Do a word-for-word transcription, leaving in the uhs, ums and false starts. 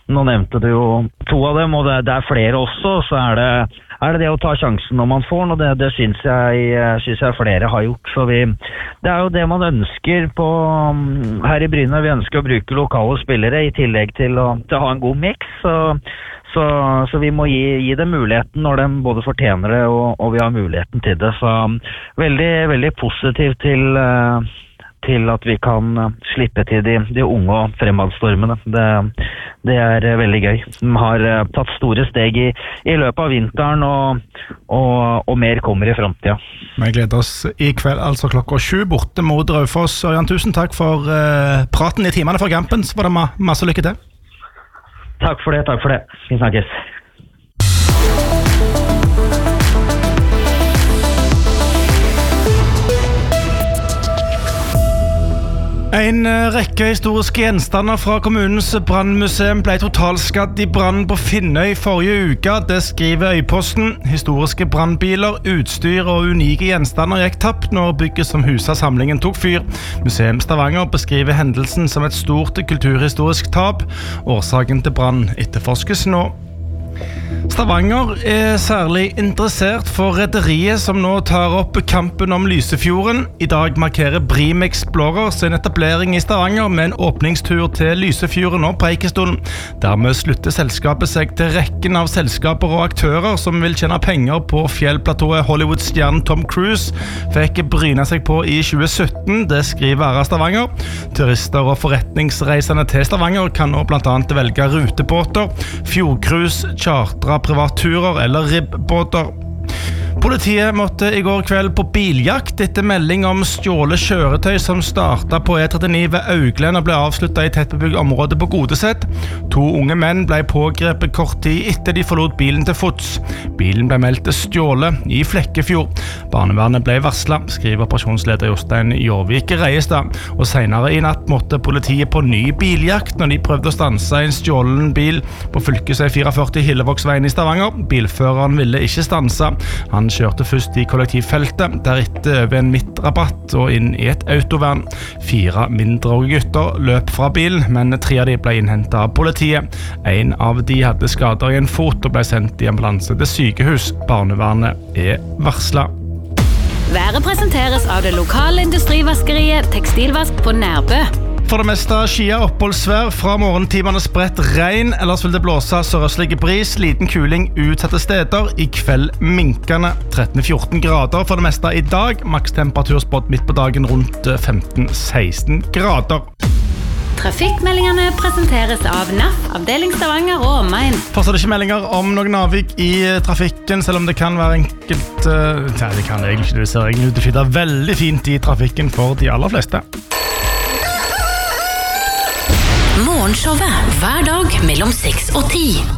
Nå nevnte du jo to av dem, og det, det er flere også, så er det, er det det å ta sjansen når man får den, og det, det synes, jeg, synes jeg flere har gjort. Så vi, det er jo det man ønsker på, her i Bryne. Vi ønsker å bruke lokale spillere i tillegg til å, til å ha en god mix, så Så, så vi må gi, gi dem muligheten når de både fortjener det og, og vi har muligheten til det. Så veldig, veldig positiv til, til at vi kan slippe til de, de unge og fremadstormene. Det, det er veldig gøy. De har tatt store steg i, i løpet av vinteren, og, og, og mer kommer i fremtiden. Vi gleder oss i kveld, altså klokka sju, borte mot Raufoss. Ørjan, tusen takk for uh, praten i timene for kampen. Så var det ma- masse lykke til. Takk for det, takk for det. Vi snakkes. En rekke historiske gjenstander fra kommunens brandmuseum ble totalskadd i branden på Finnøy forrige uke. Det skriver Øyposten. Historiske brandbiler, utstyr og unike gjenstander gikk tapt når bygget som huset samlingen tok fyr. Museum Stavanger beskriver hendelsen som et stort kulturhistorisk tap. Årsaken til branden etterforskes nå. Stavanger er særlig interessert for rederiet som nå tar opp kampen om Lysefjorden. I dag markerer Brim Explorer sin etablering i Stavanger med en åpningstur til Lysefjorden og Preikestolen. Dermed slutter selskapet seg til rekken av selskaper og aktører som vil tjene penger på fjellplatået Hollywood-stjernen Tom Cruise fikk bryne seg på i tjue sytten, det skriver Æra Stavanger. Turister og forretningsreisende til Stavanger kan nå blant annet velge rutebåter, fjordcruise, chartra privatturer eller ribbåter. Politiet måtte i går kveld på biljakt etter melding om stjålet kjøretøy som startet på E trettini ved Auglen og ble avsluttet i tettbebygd område på Godset. To unge menn ble pågrepet kort tid etter de forlot bilen til fots. Bilen ble meldt stjålet i Flekkefjord. Barnevernet ble varslet, skriver operasjonsleder Jostein Jorvik Reiestad. Og senere i natt måtte politiet på ny biljakt når de prøvde å stanse en stjålen bil på fylkesvei førtifire Hillevågsveien i Stavanger. Bilføreren ville ikke stanse. Han kjørte først i kollektivfeltet, deretter over en midtrabatt og inn i et autovern. Fire mindreårige gutter løp fra bilen, men tre av de ble innhentet av politiet. En av de hadde skader i en fot og ble sendt i ambulanse til sykehus. Barnevernet er varslet. Været presenteres av det lokale industrivaskeriet Tekstilvask på Nærbø. For det meste skia oppholdsvær, fra morgentimene spredt regn, ellers vil det blåse sørøstlige bris, liten kuling utsatte steder, i kveld minkende tretten til fjorten grader for det meste i dag, makstemperatur spådd midt på dagen rundt femten til seksten grader. Trafikkmeldingene presenteres av N A F, avdeling Stavanger og omegn. Fortsatt ikke meldinger om noen avvik i trafikken, selv om det kan være enkelt... Uh, nei, det kan egentlig ikke, det ser egentlig ut til å flyte veldig fint i trafikken for de aller fleste. Morgenshowet hver dag mellom seks og ti.